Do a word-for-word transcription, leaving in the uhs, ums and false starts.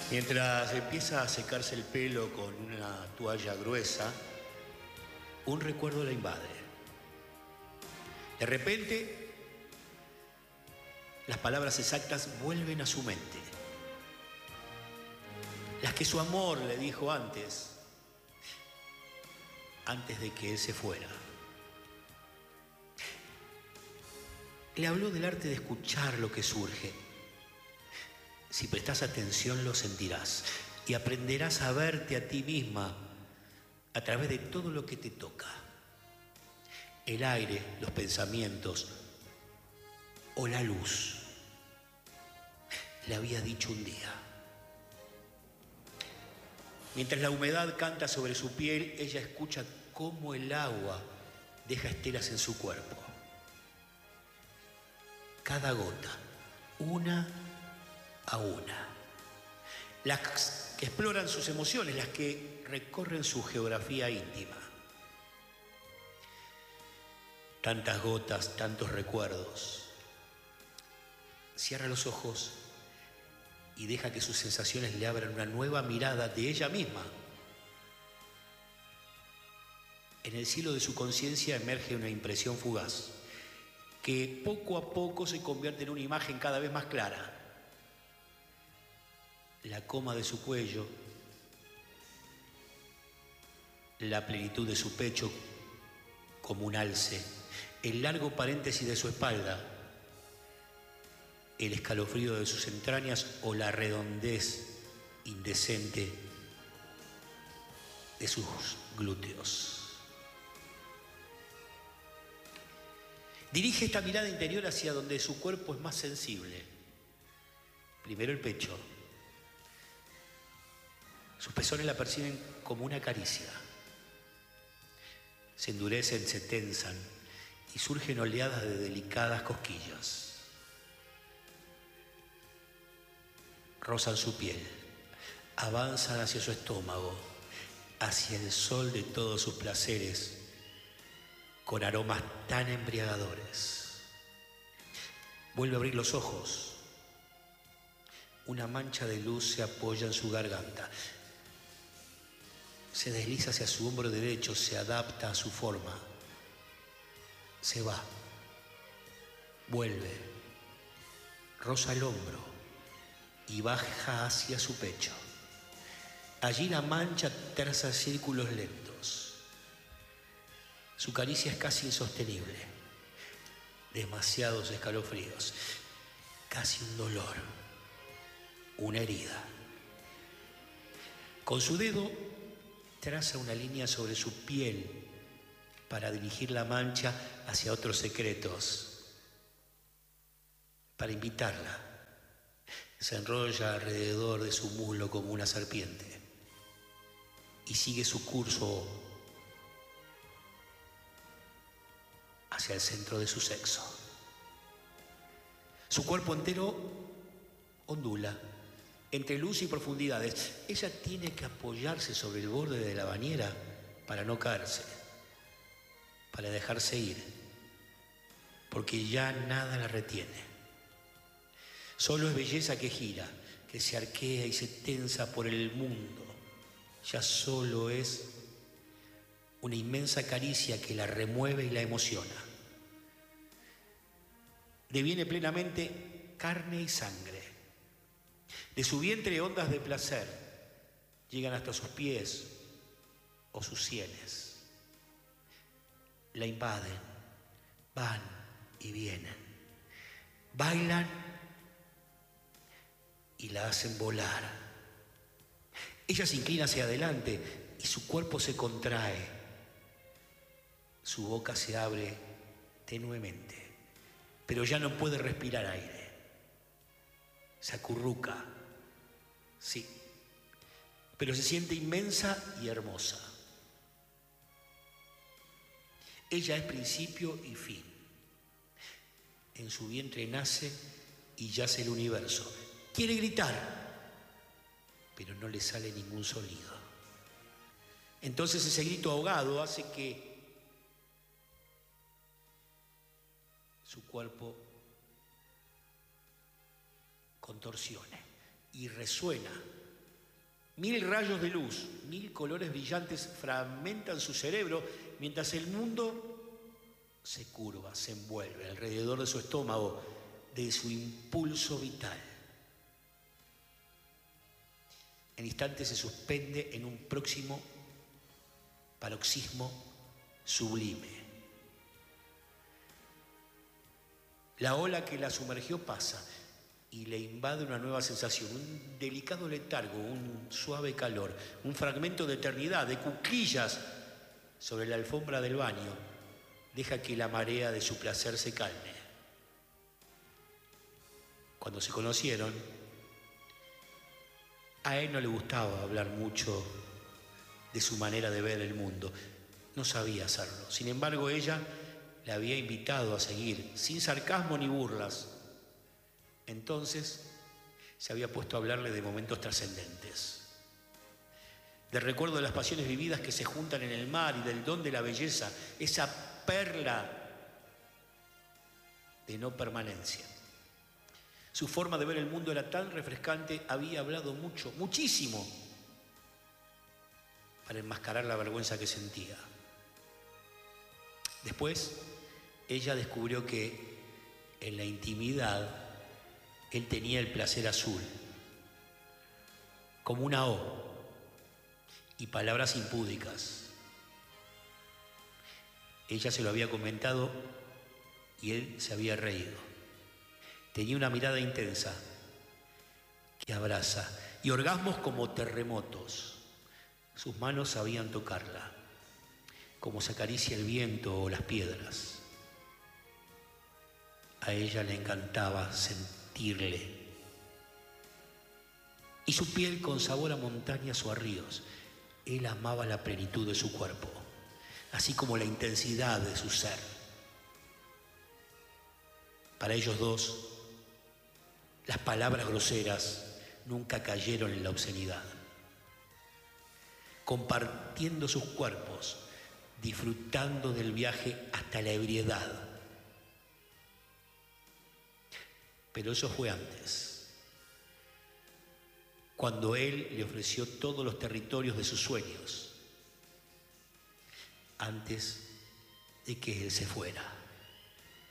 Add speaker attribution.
Speaker 1: Mientras empieza a secarse el pelo con una toalla gruesa, un recuerdo la invade. De repente, las palabras exactas vuelven a su mente. Las que su amor le dijo antes, antes de que él se fuera. Le habló del arte de escuchar lo que surge. Si prestas atención lo sentirás y aprenderás a verte a ti misma a través de todo lo que te toca. El aire, los pensamientos o la luz. Le había dicho un día. Mientras la humedad canta sobre su piel, ella escucha cómo el agua deja estelas en su cuerpo. Cada gota, una a una. Las que exploran sus emociones, las que recorren su geografía íntima. Tantas gotas, tantos recuerdos. Cierra los ojos y deja que sus sensaciones le abran una nueva mirada de ella misma. En el cielo de su conciencia emerge una impresión fugaz, que poco a poco se convierte en una imagen cada vez más clara. La coma de su cuello, la plenitud de su pecho como un alce, el largo paréntesis de su espalda, el escalofrío de sus entrañas o la redondez indecente de sus glúteos. Dirige esta mirada interior hacia donde su cuerpo es más sensible. Primero el pecho. Sus pezones la perciben como una caricia. Se endurecen, se tensan y surgen oleadas de delicadas cosquillas. Rozan su piel, avanzan hacia su estómago, hacia el sol de todos sus placeres, con aromas tan embriagadores. Vuelve a abrir los ojos. Una mancha de luz se apoya en su garganta. Se desliza hacia su hombro derecho, se adapta a su forma. Se va. Vuelve. Roza el hombro y baja hacia su pecho. Allí la mancha traza círculos lentos. Su caricia es casi insostenible. Demasiados escalofríos. Casi un dolor. Una herida. Con su dedo traza una línea sobre su piel para dirigir la mancha hacia otros secretos, para invitarla. Se enrolla alrededor de su muslo como una serpiente y sigue su curso hacia el centro de su sexo. Su cuerpo entero ondula entre luz y profundidades. Ella tiene que apoyarse sobre el borde de la bañera para no caerse, para dejarse ir, porque ya nada la retiene. Solo es belleza que gira, que se arquea y se tensa por el mundo. Ya solo es una inmensa caricia que la remueve y la emociona. Deviene plenamente carne y sangre. De su vientre ondas de placer llegan hasta sus pies o sus sienes. La invaden, van y vienen, bailan y la hacen volar. Ella se inclina hacia adelante y su cuerpo se contrae. Su boca se abre tenuemente, pero ya no puede respirar aire. Se acurruca, sí, pero se siente inmensa y hermosa. Ella es principio y fin. En su vientre nace y yace el universo. Quiere gritar, pero no le sale ningún sonido. Entonces ese grito ahogado hace que su cuerpo contorsione y resuena Mil rayos de luz, mil colores brillantes fragmentan su cerebro mientras el mundo se curva, se envuelve alrededor de su estómago, de su impulso vital. En instantes se suspende en un próximo paroxismo sublime. La ola que la sumergió pasa y le invade una nueva sensación, un delicado letargo, un suave calor, un fragmento de eternidad, de cuclillas sobre la alfombra del baño. Deja que la marea de su placer se calme. Cuando se conocieron, a él no le gustaba hablar mucho de su manera de ver el mundo. No sabía hacerlo. Sin embargo, ella le había invitado a seguir, sin sarcasmo ni burlas. Entonces se había puesto a hablarle de momentos trascendentes, del recuerdo de las pasiones vividas que se juntan en el mar y del don de la belleza, esa perla de no permanencia. Su forma de ver el mundo era tan refrescante, había hablado mucho, muchísimo, para enmascarar la vergüenza que sentía. Después, ella descubrió que en la intimidad él tenía el placer azul, como una O, y palabras impúdicas. Ella se lo había comentado y él se había reído. Tenía una mirada intensa que abraza y orgasmos como terremotos. Sus manos sabían tocarla, como se acaricia el viento o las piedras. A ella le encantaba sentirle. Y su piel con sabor a montañas o a ríos. Él amaba la plenitud de su cuerpo, así como la intensidad de su ser. Para ellos dos, las palabras groseras nunca cayeron en la obscenidad. Compartiendo sus cuerpos, disfrutando del viaje hasta la ebriedad. Pero eso fue antes, cuando él le ofreció todos los territorios de sus sueños, antes de que él se fuera.